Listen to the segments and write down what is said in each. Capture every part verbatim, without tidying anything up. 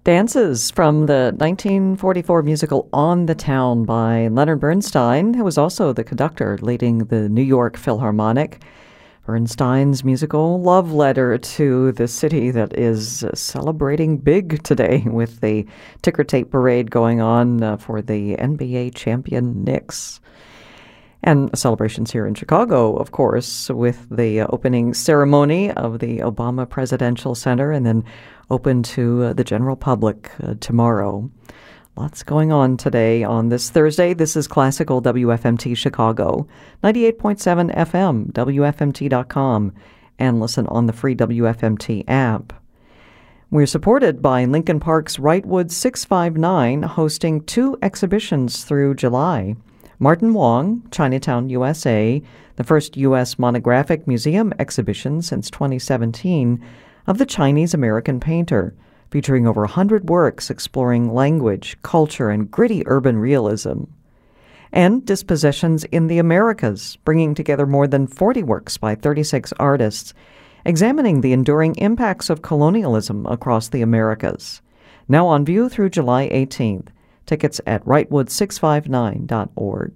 Dances from the nineteen forty-four musical On the Town by Leonard Bernstein, who was also the conductor leading the New York Philharmonic. Bernstein's musical love letter to the city that is celebrating big today with the ticker tape parade going on uh, for the N B A champion Knicks. And celebrations here in Chicago, of course, with the uh, opening ceremony of the Obama Presidential Center and then open to uh, the general public uh, tomorrow. Lots going on today on this Thursday. This is Classical W F M T Chicago, ninety-eight point seven F M, W F M T dot com, and listen on the free W F M T app. We're supported by Lincoln Park's Wrightwood six five nine, hosting two exhibitions through July. Martin Wong, Chinatown, U S A, the first U S monographic museum exhibition since twenty seventeen of the Chinese-American painter, featuring over one hundred works exploring language, culture, and gritty urban realism. And Dispossessions in the Americas, bringing together more than forty works by thirty-six artists, examining the enduring impacts of colonialism across the Americas. Now on view through July eighteenth. Tickets at wrightwood six five nine dot org.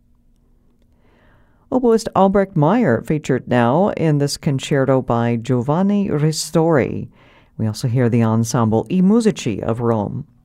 Oboist Albrecht Meyer featured now in this concerto by Giovanni Ristori. We also hear the ensemble I Musici of Rome.